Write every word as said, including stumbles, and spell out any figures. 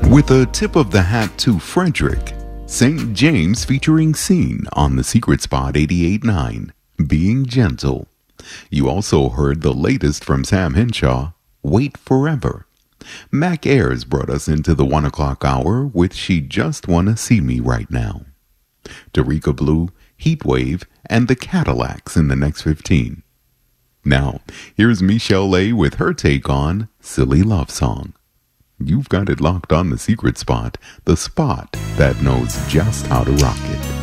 With a tip of the hat to Frederick, Saint James featuring Scene on the Secret Spot eighty-eight point nine, Being Gentle. You also heard the latest from Sam Henshaw, Wait Forever. Mac Ayres brought us into the one o'clock hour with She Just Wanna See Me Right Now. Tarika Blue, Heatwave, and the Cadillacs in the next fifteen. Now, here's Michelle A. with her take on Silly Love Song. You've got it locked on the Secret Spot, the spot that knows just how to rock it.